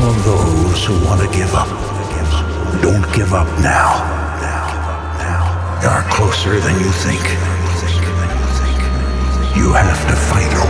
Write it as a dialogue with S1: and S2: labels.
S1: all of those who want to give up. Don't give up now. You're closer than you think. You have to fight